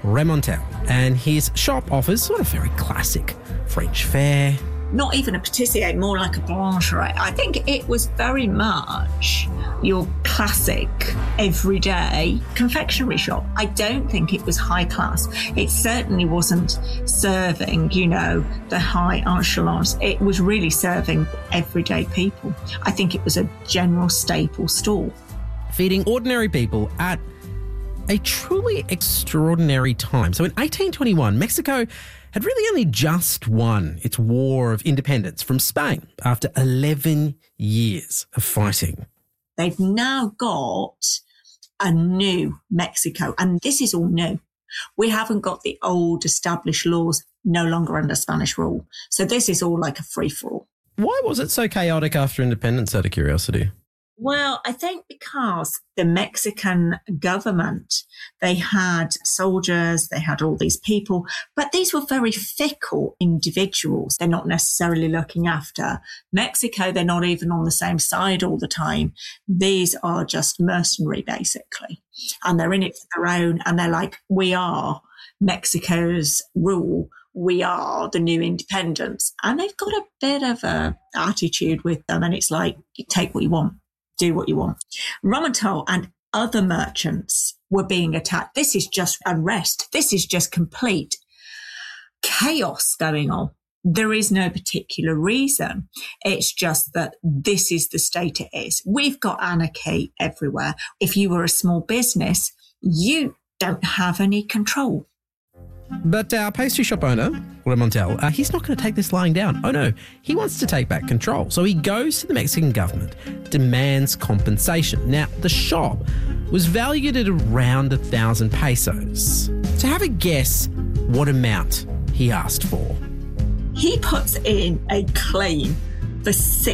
Remontel, and his shop offers sort of very classic French fare. Not even a pâtissier, more like a boulangerie. I think it was very much your classic, everyday confectionery shop. I don't think it was high class. It certainly wasn't serving, the high echelons. It was really serving everyday people. I think it was a general staple store. Feeding ordinary people at a truly extraordinary time. So in 1821, Mexico had really only just won its war of independence from Spain after 11 years of fighting. They've now got a new Mexico, and this is all new. We haven't got the old established laws, no longer under Spanish rule. So this is all like a free-for-all. Why was it so chaotic after independence, out of curiosity? Well, I think because the Mexican government, they had soldiers, they had all these people, but these were very fickle individuals. They're not necessarily looking after Mexico. They're not even on the same side all the time. These are just mercenary, basically. And they're in it for their own. And they're like, we are Mexico's rule. We are the new independence. And they've got a bit of a attitude with them. And it's like, you take what you want. Do what you want. Remontel and other merchants were being attacked. This is just unrest. This is just complete chaos going on. There is no particular reason. It's just that this is the state it is. We've got anarchy everywhere. If you were a small business, you don't have any control. But our pastry shop owner, Remontel, he's not going to take this lying down. Oh no, he wants to take back control. So he goes to the Mexican government, demands compensation. Now, the shop was valued at around 1,000 pesos. So have a guess what amount he asked for. He puts in a claim for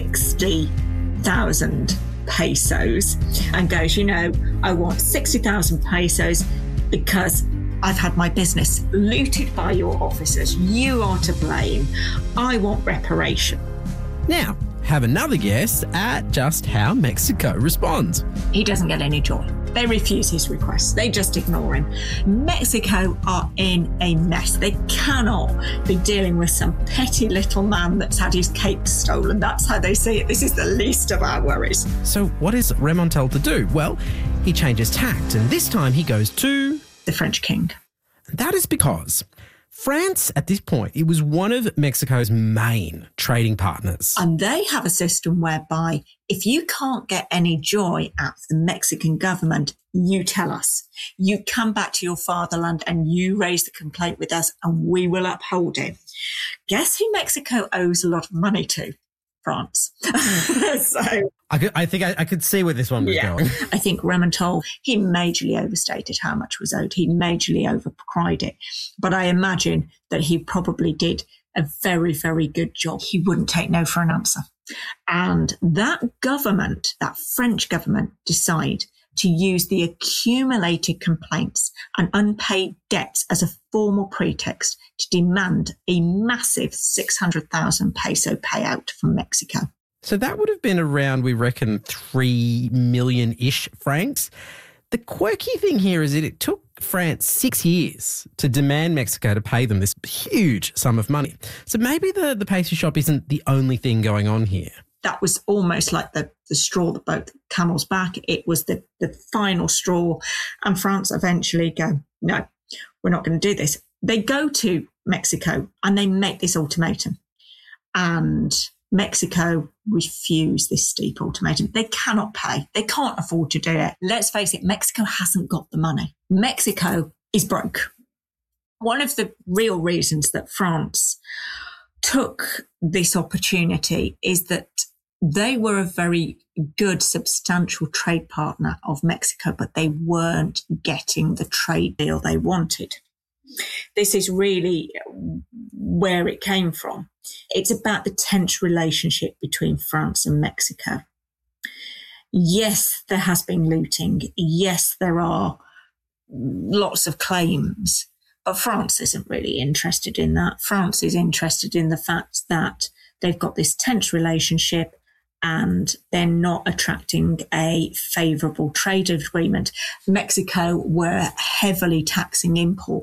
60,000 pesos and goes, I want 60,000 pesos because I've had my business looted by your officers. You are to blame. I want reparation. Now, have another guess at just how Mexico responds. He doesn't get any joy. They refuse his requests. They just ignore him. Mexico are in a mess. They cannot be dealing with some petty little man that's had his cake stolen. That's how they see it. This is the least of our worries. So what is Remontel to do? Well, he changes tact, and this time he goes to the French king. That is because France, at this point, it was one of Mexico's main trading partners. And they have a system whereby if you can't get any joy out of the Mexican government, you tell us. You come back to your fatherland and you raise the complaint with us and we will uphold it. Guess who Mexico owes a lot of money to? France. So I think I could see where this one was going. I think Remontel, he majorly overstated how much was owed. He majorly overcried it. But I imagine that he probably did a very, very good job. He wouldn't take no for an answer. And that government, that French government, decide to use the accumulated complaints and unpaid debts as a formal pretext to demand a massive 600,000 peso payout from Mexico. So that would have been around, we reckon, 3 million-ish francs. The quirky thing here is that it took France 6 years to demand Mexico to pay them this huge sum of money. So maybe the pastry shop isn't the only thing going on here. That was almost like the straw that broke the camel's back. It was the final straw. And France eventually go, no, we're not going to do this. They go to Mexico and they make this ultimatum. And Mexico refuse this steep ultimatum. They cannot pay. They can't afford to do it. Let's face it, Mexico hasn't got the money. Mexico is broke. One of the real reasons that France took this opportunity is that they were a very good, substantial trade partner of Mexico, but they weren't getting the trade deal they wanted. This is really where it came from. It's about the tense relationship between France and Mexico. Yes, there has been looting. Yes, there are lots of claims, but France isn't really interested in that. France is interested in the fact that they've got this tense relationship and they're not attracting a favourable trade agreement. Mexico were heavily taxing imports.